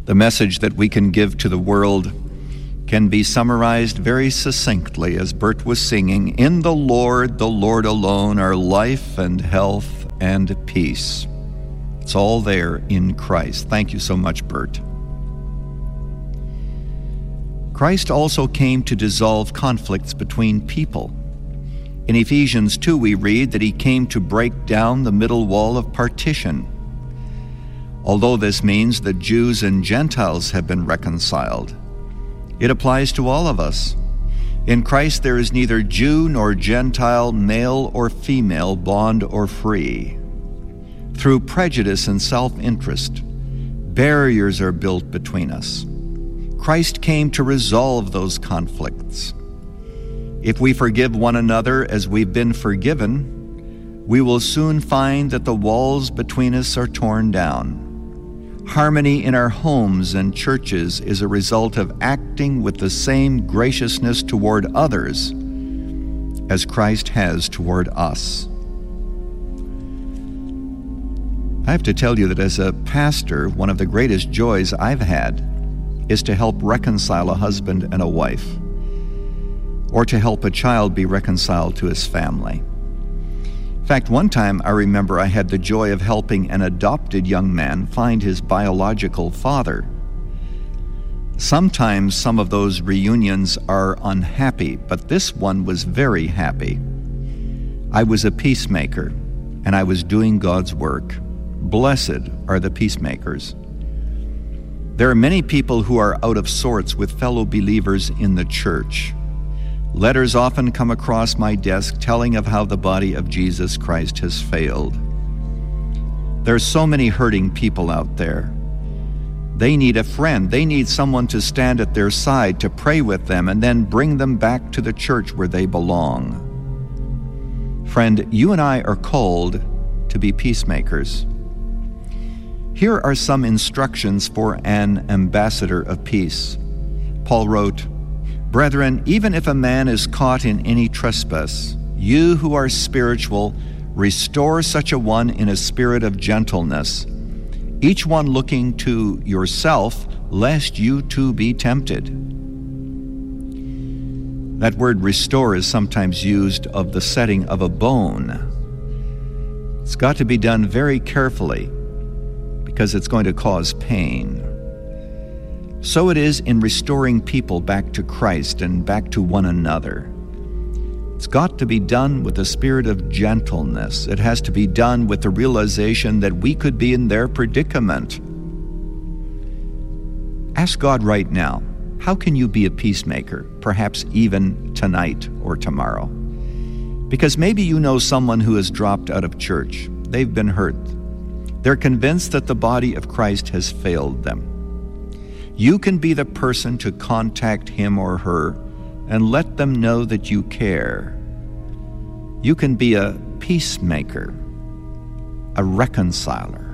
The message that we can give to the world can be summarized very succinctly as Bert was singing, "In the Lord alone, are life and health and peace." It's all there in Christ. Thank you so much, Bert. Christ also came to dissolve conflicts between people. In Ephesians 2, we read that he came to break down the middle wall of partition. Although this means that Jews and Gentiles have been reconciled, it applies to all of us. In Christ there is neither Jew nor Gentile, male or female, bond or free. Through prejudice and self-interest, barriers are built between us. Christ came to resolve those conflicts. If we forgive one another as we've been forgiven, we will soon find that the walls between us are torn down. Harmony in our homes and churches is a result of acting with the same graciousness toward others as Christ has toward us. I have to tell you that as a pastor, one of the greatest joys I've had is to help reconcile a husband and a wife, or to help a child be reconciled to his family. In fact, one time I remember I had the joy of helping an adopted young man find his biological father. Sometimes some of those reunions are unhappy, but this one was very happy. I was a peacemaker, and I was doing God's work. Blessed are the peacemakers. There are many people who are out of sorts with fellow believers in the church. Letters often come across my desk telling of how the body of Jesus Christ has failed. There are so many hurting people out there. They need a friend. They need someone to stand at their side, to pray with them, and then bring them back to the church where they belong. Friend, you and I are called to be peacemakers. Here are some instructions for an ambassador of peace. Paul wrote, "Brethren, even if a man is caught in any trespass, you who are spiritual, restore such a one in a spirit of gentleness, each one looking to yourself, lest you too be tempted." That word restore is sometimes used of the setting of a bone. It's got to be done very carefully because it's going to cause pain. So it is in restoring people back to Christ and back to one another. It's got to be done with a spirit of gentleness. It has to be done with the realization that we could be in their predicament. Ask God right now, how can you be a peacemaker, perhaps even tonight or tomorrow? Because maybe you know someone who has dropped out of church. They've been hurt. They're convinced that the body of Christ has failed them. You can be the person to contact him or her and let them know that you care. You can be a peacemaker, a reconciler.